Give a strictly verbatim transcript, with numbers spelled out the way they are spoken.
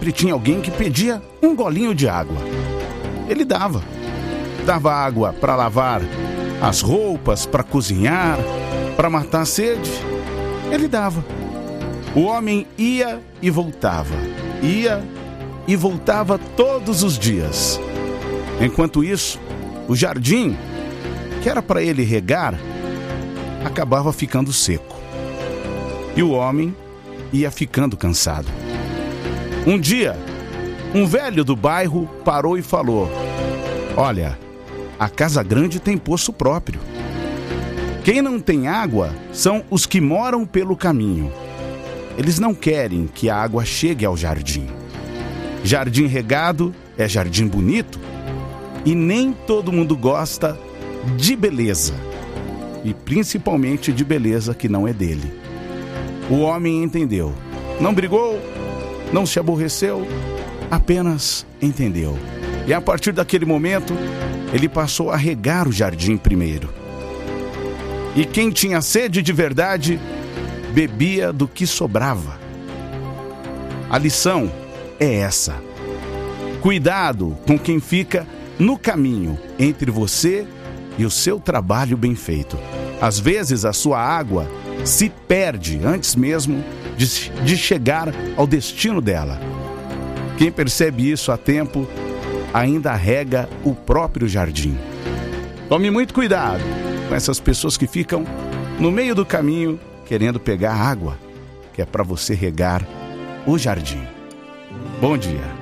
sempre tinha alguém que pedia um golinho de água. Ele dava. Dava água para lavar as roupas, para cozinhar, para matar a sede. Ele dava. O homem ia e voltava. Ia e voltava todos os dias. Enquanto isso, o jardim, que era para ele regar, acabava ficando seco. E o homem ia ficando cansado. Um dia, um velho do bairro parou e falou: olha, a Casa Grande tem poço próprio. Quem não tem água são os que moram pelo caminho. Eles não querem que a água chegue ao jardim. Jardim regado é jardim bonito e nem todo mundo gosta de beleza. E principalmente de beleza que não é dele. O homem entendeu. Não brigou, não se aborreceu, apenas entendeu. E a partir daquele momento, ele passou a regar o jardim primeiro. E quem tinha sede de verdade, bebia do que sobrava. A lição é essa. Cuidado com quem fica no caminho entre você e o seu trabalho bem feito. Às vezes a sua água se perde antes mesmo de, de chegar ao destino dela. Quem percebe isso a tempo ainda rega o próprio jardim. Tome muito cuidado com essas pessoas que ficam no meio do caminho querendo pegar água, que é para você regar o jardim. Bom dia.